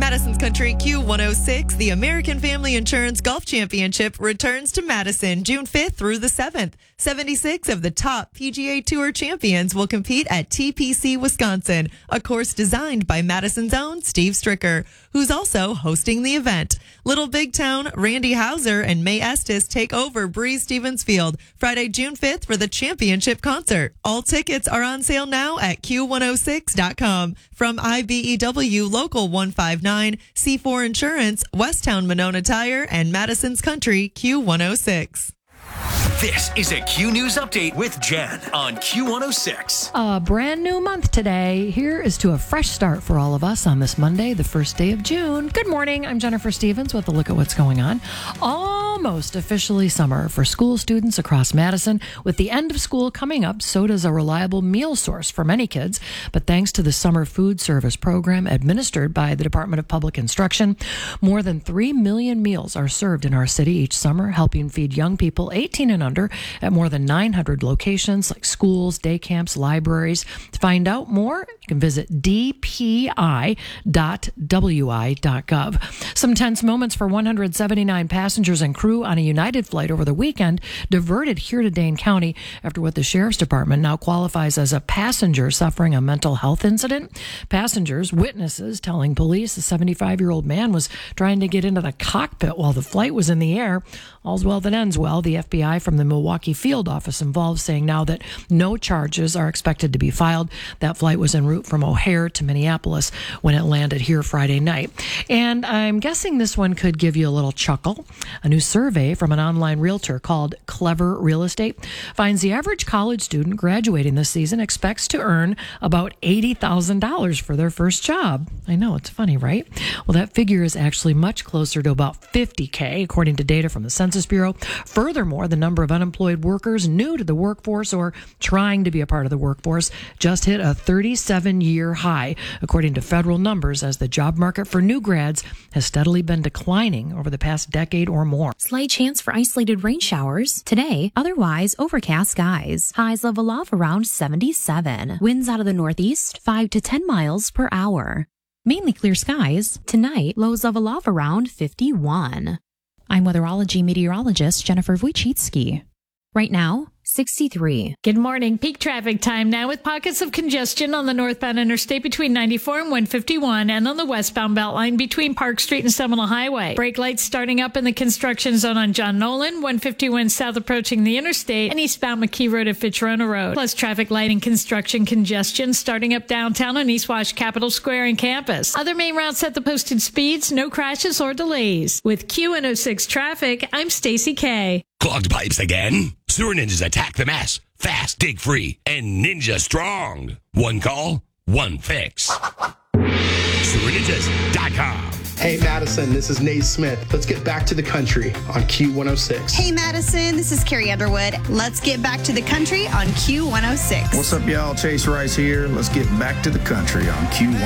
Madison's Country Q106, the American Family Insurance Golf Championship, returns to Madison June 5th through the 7th. 76 of the top PGA Tour champions will compete at TPC Wisconsin, a course designed by Madison's own Steve Stricker, who's also hosting the event. Little Big Town, Randy Hauser, and May Estes take over Breeze Stevens Field Friday, June 5th for the championship concert. All tickets are on sale now at Q106.com. From IBEW Local 159, C4 Insurance, Westtown Monona Tire, and Madison's Country Q106. This is a Q News Update with Jen on Q106. A brand new month today. Here is to a fresh start for all of us on this Monday, the first day of June. Good morning. I'm Jennifer Stevens with a look at what's going on. Almost officially summer for school students across Madison. With the end of school coming up, so does a reliable meal source for many kids. But thanks to the summer food service program administered by the Department of Public Instruction, more than 3 million meals are served in our city each summer, helping feed young people 18 and under at more than 900 locations like schools, day camps, libraries. To find out more, you can visit dpi.wi.gov. Some tense moments for 179 passengers and crew on a United flight over the weekend diverted here to Dane County after what the Sheriff's Department now qualifies as a passenger suffering a mental health incident. Passengers, witnesses telling police a 75-year-old man was trying to get into the cockpit while the flight was in the air. All's well that ends well. The FBI from the Milwaukee field office involved saying now that no charges are expected to be filed. That flight was en route from O'Hare to Minneapolis when it landed here Friday night. And I'm guessing this one could give you a little chuckle. A new survey from an online realtor called Clever Real Estate finds the average college student graduating this season expects to earn about $80,000 for their first job. I know, it's funny, right? Well, that figure is actually much closer to about $50K, according to data from the Census Bureau. Furthermore, the number of unemployed workers new to the workforce or trying to be a part of the workforce just hit a 37-year high, according to federal numbers, as the job market for new grads has steadily been declining over the past decade or more. Slight chance for isolated rain showers today, otherwise overcast skies. Highs level off around 77. Winds out of the northeast 5 to 10 miles per hour. Mainly clear skies. Tonight, lows level off around 51. I'm weatherology meteorologist Jennifer Wojcicki. Right now, 63. Good morning. Peak traffic time now with pockets of congestion on the northbound interstate between 94 and 151 and on the westbound Beltline between Park Street and Seminole Highway. Brake lights starting up in the construction zone on John Nolan, 151 south approaching the interstate, and eastbound McKee Road at Fitcherona Road. Plus traffic light and construction congestion starting up downtown on East Wash Capitol Square and campus. Other main routes at the posted speeds, no crashes or delays. With Q106 traffic, I'm Stacy K. Clogged pipes again? Sewer ninjas attack the mess. Fast, dig free, and ninja strong. One call, one fix. SewerNinjas.com. Hey Madison, this is Nate Smith. Let's get back to the country on Q106. Hey Madison, this is Carrie Underwood. Let's get back to the country on Q106. What's up, y'all? Chase Rice here. Let's get back to the country on Q106.